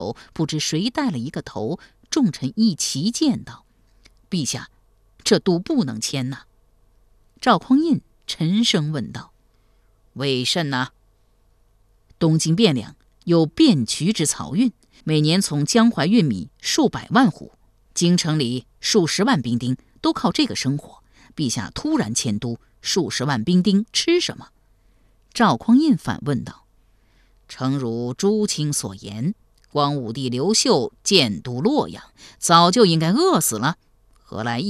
不知谁带了一个头，众臣一齐见道：“陛下，这都不能迁呐。”赵匡胤沉声问道：“为甚呢？”东京汴梁有汴渠之漕运，每年从江淮运米数百万斛，京城里数十万兵丁都靠这个生活。陛下突然迁都，数十万兵丁吃什么？赵匡胤反问道：“诚如朱卿所言，光武帝刘秀建都洛阳，早就应该饿死了，何来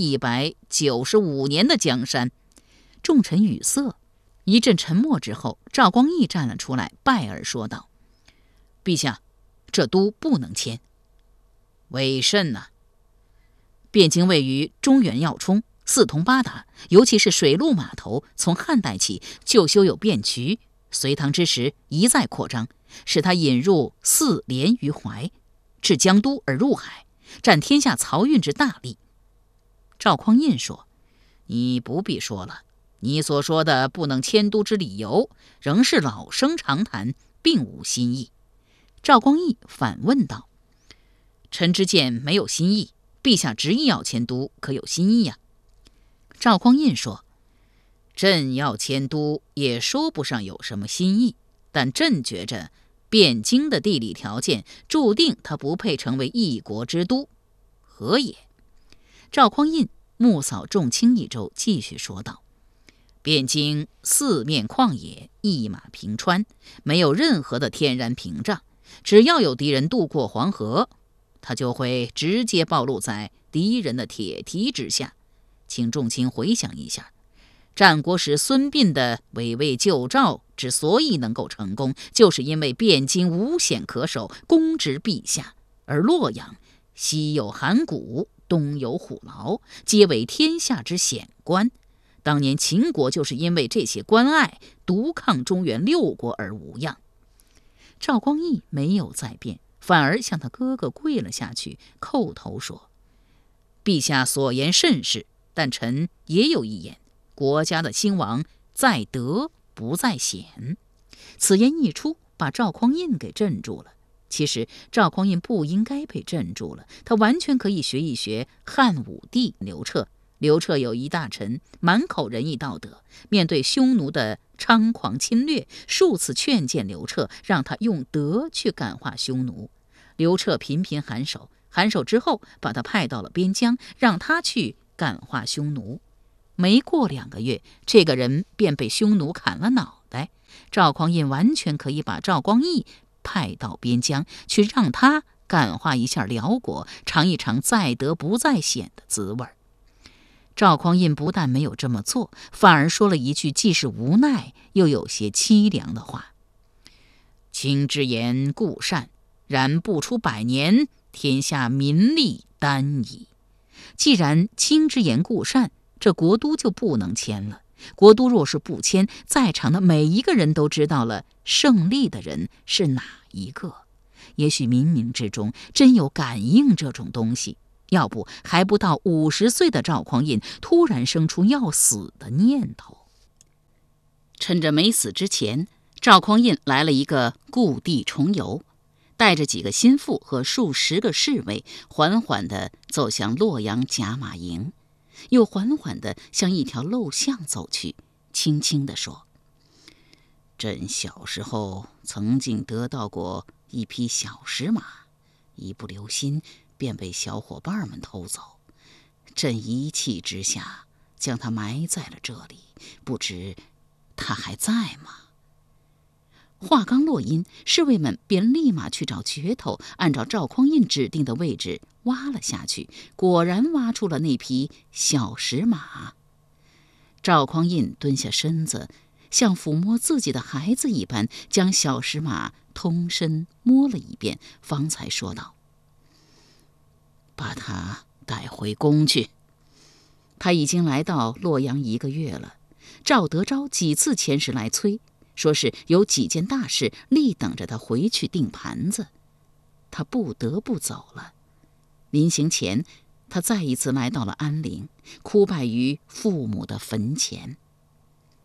195年的江山？”众臣语塞，一阵沉默之后，赵光义站了出来，拜而说道：“陛下，这都不能迁。”“为甚呢？”“汴京位于中原要冲，四通八达，尤其是水陆码头，从汉代起就修有汴渠，隋唐之时一再扩张，使它引入4连于淮，至江都而入海，占天下漕运之大利。”赵匡胤说：“你不必说了，你所说的不能迁都之理由，仍是老生常谈，并无新意。”赵光义反问道：“臣之见没有新意，陛下执意要迁都，可有新意呀？”赵匡胤说：“朕要迁都，也说不上有什么新意，但朕觉着汴京的地理条件注定它不配成为一国之都。何也？”赵匡胤目扫众卿一周，继续说道：“汴京四面旷野，一马平川，没有任何的天然屏障，只要有敌人渡过黄河，他就会直接暴露在敌人的铁蹄之下。请众卿回想一下，战国时孙膑的围魏救赵之所以能够成功，就是因为汴京无险可守，攻之必下，而洛阳西有函谷，东有虎牢，皆为天下之险关。当年秦国就是因为这些关隘，独抗中原6国而无恙。”赵光义没有再辩，反而向他哥哥跪了下去，叩头说：“陛下所言甚是，但臣也有一言，国家的兴亡在德不在险。”此言一出，把赵匡胤给镇住了。其实赵匡胤不应该被镇住了，他完全可以学一学汉武帝刘彻。刘彻有一大臣，满口仁义道德，面对匈奴的猖狂侵略，数次劝谏刘彻，让他用德去感化匈奴。刘彻频频颔首，颔首之后把他派到了边疆，让他去感化匈奴。没过2个月，这个人便被匈奴砍了脑袋。赵匡胤完全可以把赵光义派到边疆，去让他感化一下辽国，尝一尝在德不在险的滋味。赵匡胤不但没有这么做，反而说了一句既是无奈又有些凄凉的话：“卿之言固善，然不出100年，天下民力单矣。”既然卿之言固善，这国都就不能迁了。国都若是不迁，在场的每一个人都知道了胜利的人是哪一个。也许冥冥之中真有感应这种东西，要不还不到50岁的赵匡胤突然生出要死的念头。趁着没死之前，赵匡胤来了一个故地重游，带着几个心腹和数十个侍卫，缓缓地走向洛阳甲马营，又缓缓地向一条陋巷走去，轻轻地说：“朕小时候曾经得到过一匹小石马，一不留心便被小伙伴们偷走，朕一气之下将它埋在了这里，不知它还在吗？”话刚落音，侍卫们便立马去找镢头，按照赵匡胤指定的位置挖了下去，果然挖出了那匹小石马。赵匡胤蹲下身子，像抚摸自己的孩子一般，将小石马通身摸了一遍，方才说道：“把他带回宫去。”他已经来到洛阳1个月了，赵德昭几次前时来催，说是有几件大事立等着他回去定盘子，他不得不走了。临行前，他再一次来到了安陵，哭拜于父母的坟前。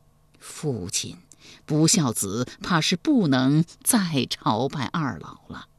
父亲，不孝子怕是不能再朝拜二老了。